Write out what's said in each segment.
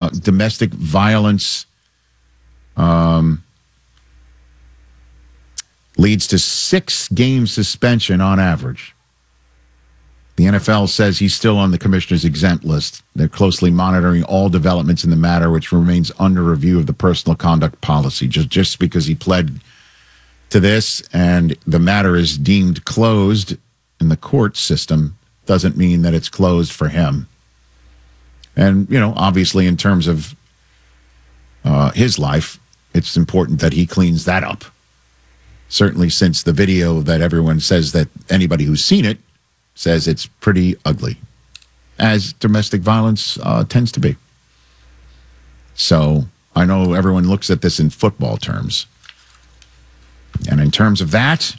domestic violence leads to 6-game suspension on average. The NFL says he's still on the commissioner's exempt list. They're closely monitoring all developments in the matter, which remains under review of the personal conduct policy. Just because he pled to this and the matter is deemed closed in the court system doesn't mean that it's closed for him. And, obviously in terms of his life, it's important that he cleans that up. Certainly since the video that everyone says that anybody who's seen it says it's pretty ugly, as domestic violence tends to be. So I know everyone looks at this in football terms. And in terms of that,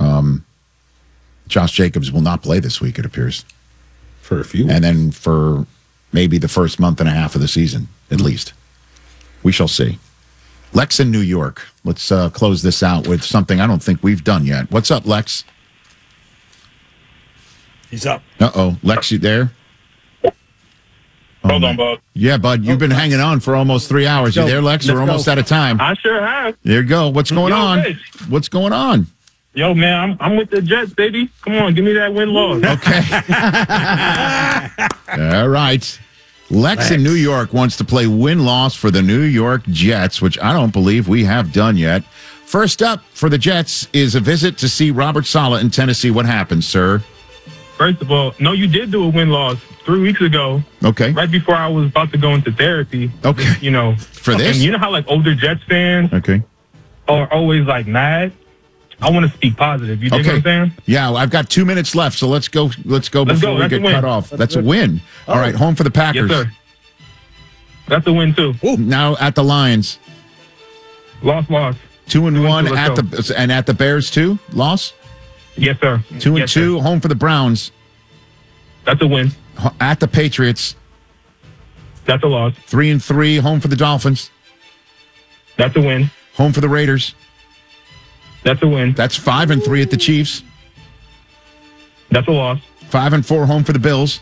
Josh Jacobs will not play this week, it appears. For a few weeks. And then for maybe the first month and a half of the season, at least. We shall see. Lex in New York. Let's close this out with something I don't think we've done yet. What's up, Lex? He's up. Uh-oh. Lex, you there? Hold on, Bud. Yeah, Bud, you've been hanging on for almost 3 hours. You there, Lex? We're almost out of time. I sure have. There you go. What's going on? Rich. What's going on? Yo, man, I'm with the Jets, baby. Come on, give me that win-loss. Okay. All right. Lex in New York wants to play win-loss for the New York Jets, which I don't believe we have done yet. First up for the Jets is a visit to see Robert Saleh in Tennessee. What happened, sir? First of all, no, you did do a win-loss 3 weeks ago. Okay. Right before I was about to go into therapy. Okay. For this? And you know how, older Jets fans are always, mad? I want to speak positive. You dig what I'm saying? Yeah, I've got 2 minutes left, so let's go before we get cut off. That's a win. All right, home for the Packers. Yes, sir. That's a win, too. Now at the Lions. Loss. 2-1 at the Bears, too? Loss? Yes, sir. 2-2, home for the Browns. That's a win. At the Patriots. That's a loss. 3-3, home for the Dolphins. That's a win. Home for the Raiders. That's a win. That's 5-3 at the Chiefs. That's a loss. 5-4 home for the Bills.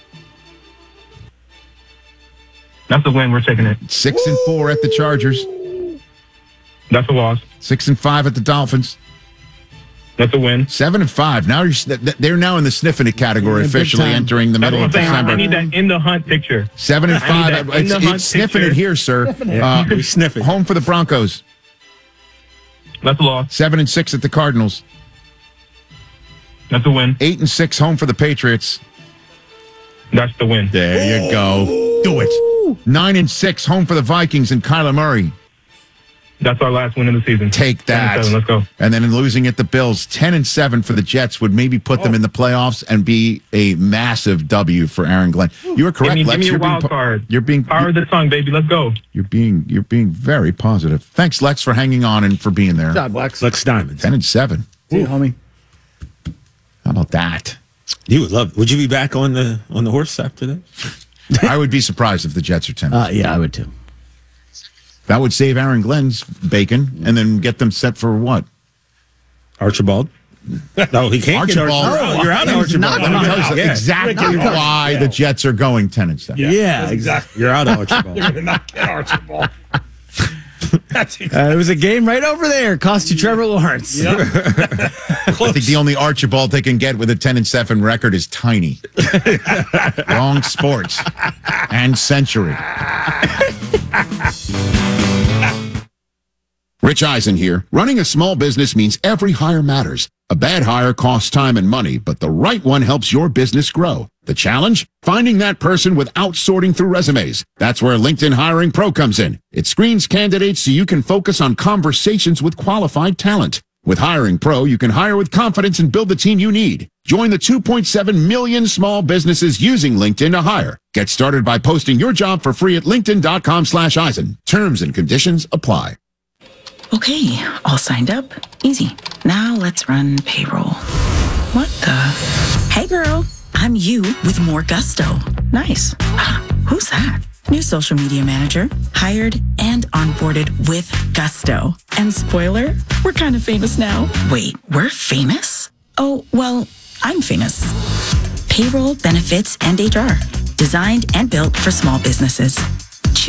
That's a win. We're taking it. 6-4 at the Chargers. That's a loss. 6-5 at the Dolphins. That's a win. 7-5. Now they're now in the sniffing it category, officially entering the middle of December. I need that in the hunt picture. 7-5. It's sniffing it here, sir. We sniff it. Home for the Broncos. That's a loss. 7-6 at the Cardinals. That's a win. 8-6 home for the Patriots. That's the win. There you go. Do it. 9-6 home for the Vikings and Kyler Murray. That's our last win of the season. Take that. 10-7, let's go. And then in losing at the Bills, 10-7 for the Jets would maybe put them in the playoffs and be a massive W for Aaron Glenn. You were correct, Lex. Give me a wild card. You're being power of the tongue, baby. Let's go. You're being very positive. Thanks, Lex, for hanging on and for being there. Good job, Lex. Lex Diamonds. 10-7. See you, homie. How about that? You would love. Would you be back on the horse after that? I would be surprised if the Jets are 10. Yeah, I would too. That would save Aaron Glenn's bacon and then get them set for what? Archibald? No, he can't. Archibald. Oh, you're out of Archibald. Let me tell you exactly why the Jets are going 10-7. Yeah, exactly. You're out of Archibald. You're going to not get Archibald. It was a game right over there. Cost you Trevor Lawrence. Yep. I think the only Archibald they can get with a 10-7 record is Tiny. Wrong sports and Century. Rich Eisen here. Running a small business means every hire matters. A bad hire costs time and money, but the right one helps your business grow. The challenge? Finding that person without sorting through resumes. That's where LinkedIn Hiring Pro comes in. It screens candidates so you can focus on conversations with qualified talent. With Hiring Pro, you can hire with confidence and build the team you need. Join the 2.7 million small businesses using LinkedIn to hire. Get started by posting your job for free at linkedin.com/Eisen. Terms and conditions apply. Okay, all signed up. Easy. Now let's run payroll. What the? Hey girl, I'm you with more gusto. Nice. Who's that? New social media manager, hired and onboarded with gusto. And spoiler, we're kind of famous now. Wait, we're famous? Oh, well, I'm famous. Payroll, benefits, and HR. Designed and built for small businesses.